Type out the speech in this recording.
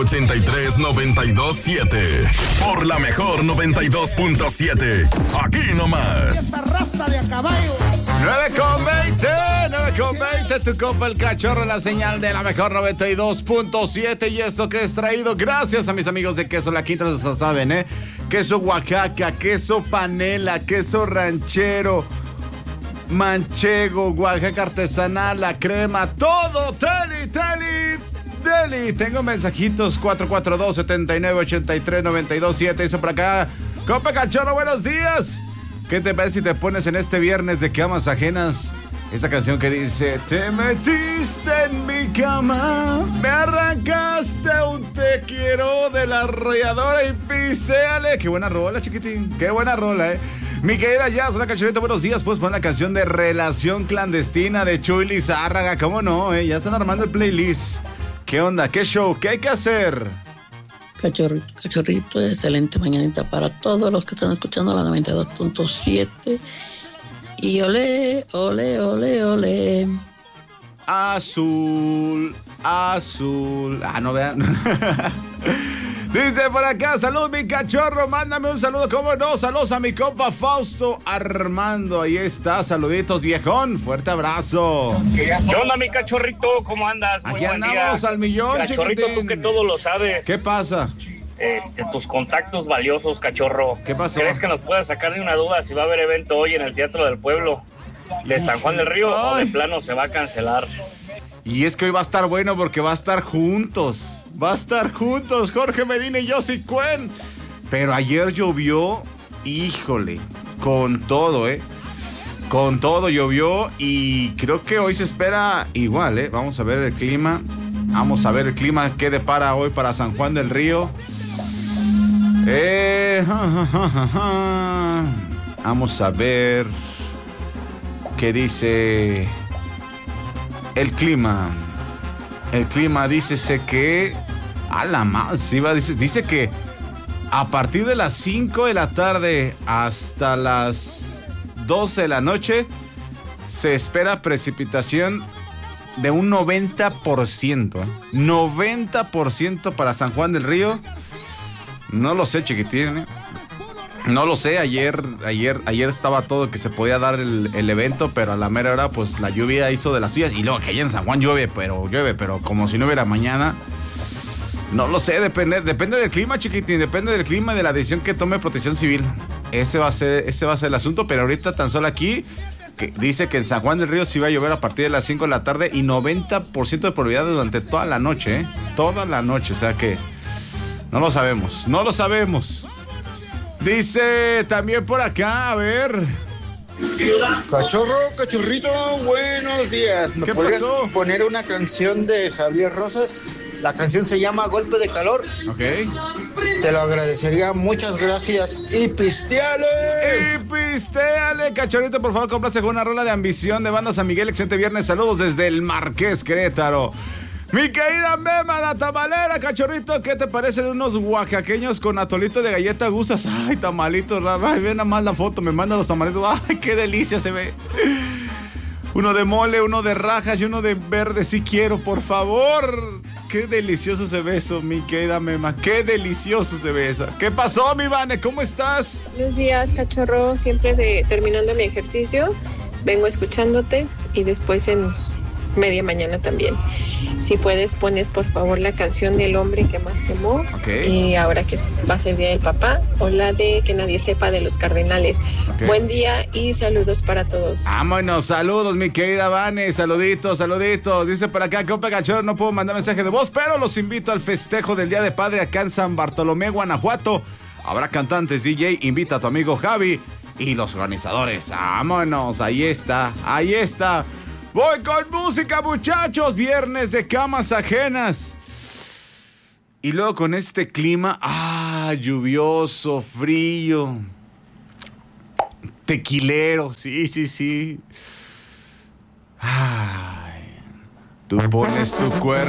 83-92-7 por la mejor 92.7. Aquí nomás. Esta raza de a caballo. 9:20, tu compa el cachorro en la señal de la mejor 92.7. Y esto que es traído gracias a mis amigos de Queso La Quinta, ustedes saben, queso Oaxaca, queso panela, queso ranchero, manchego, Oaxaca artesanal, la crema, todo, Deli. Tengo mensajitos, 442-7983-927. Dice por acá, compa cachorro, buenos días. ¿Qué te parece si te pones en este viernes de camas ajenas esta canción que dice: te metiste en mi cama, me arrancaste un te quiero de la arrolladora y piséale? Qué buena rola, chiquitín, qué buena rola, Mi querida Jazz, la cachorrita, buenos días. Puedes poner la canción de Relación Clandestina de Chuy Lizárraga, ¿cómo no? Ya están armando el playlist. ¿Qué onda? ¿Qué show? ¿Qué hay que hacer? Cachorrito, excelente mañanita para todos los que están escuchando la 92.7. Y ole. Azul. No vean. Dice por acá, salud mi cachorro, mándame un saludo, ¿cómo no? Saludos a mi compa Fausto Armando, ahí está, saluditos viejón, fuerte abrazo. ¿Qué onda mi cachorrito? ¿Cómo andas? Aquí andamos al millón, cachorrito, chiquitín. Tú que todo lo sabes. ¿Qué pasa? Tus contactos valiosos, cachorro. ¿Qué pasó? ¿Crees que nos puedas sacar de una duda si va a haber evento hoy en el Teatro del Pueblo de San Juan del Río o de plano se va a cancelar? Y es que hoy va a estar bueno porque va a estar juntos. Jorge Medina y Yossi Cuen. Pero ayer llovió, híjole, con todo, Con todo llovió y creo que hoy se espera igual, Vamos a ver el clima. Qué depara hoy para San Juan del Río. Vamos a ver qué dice el clima. El clima dice que a la más dice que a partir de las 5 de la tarde hasta las 12 de la noche se espera precipitación de un 90%. 90% para San Juan del Río. No lo sé, chiquitín, No lo sé, ayer estaba todo que se podía dar el evento, pero a la mera hora pues la lluvia hizo de las suyas. Y luego que allá en San Juan llueve, pero como si no hubiera mañana. No lo sé, depende del clima, chiquitín, depende del clima y de la decisión que tome Protección Civil. Ese va a ser el asunto, pero ahorita tan solo aquí que dice que en San Juan del Río sí va a llover a partir de las 5 de la tarde y 90% de probabilidad durante toda la noche, Toda la noche, o sea que no lo sabemos. Dice también por acá, a ver. Cachorrito, buenos días. ¿Me podrías poner una canción de Javier Rosas? La canción se llama Golpe de Calor. Ok. Te lo agradecería, muchas gracias. ¡Y pisteale! Cachorrito, por favor, complace con una rola de Ambición de Banda San Miguel. Excelente viernes, saludos desde el Marqués, Querétaro. Mi querida Mema, la tamalera, cachorrito, ¿qué te parece de unos oaxaqueños con atolito de galleta gustas? Ay, tamalitos, ay, ve nada más la foto, me mandan los tamalitos, ay, qué delicia se ve. Uno de mole, uno de rajas y uno de verde, si quiero, por favor. Qué delicioso se ve eso, mi querida Mema, qué delicioso se ve eso. ¿Qué pasó, mi Vane? ¿Cómo estás? Buenos días, cachorro, siempre terminando mi ejercicio, vengo escuchándote y después en media mañana también. Si puedes, pones por favor la canción del hombre que más te amó. Okay. Y ahora que va a ser Día del Papá, o la de Que nadie sepa de los Cardenales. Okay. Buen día y saludos para todos. Vámonos, saludos mi querida Vane, saluditos. Dice por acá, compa cachorro, no puedo mandar mensaje de voz, pero los invito al festejo del Día de Padre acá en San Bartolomé, Guanajuato. Habrá cantantes, DJ, invita a tu amigo Javi y los organizadores. Vámonos, ahí está. Voy con música, muchachos. Viernes de camas ajenas. Y luego con este clima, lluvioso, frío, tequilero, sí. Ay, tú pones tu cuerpo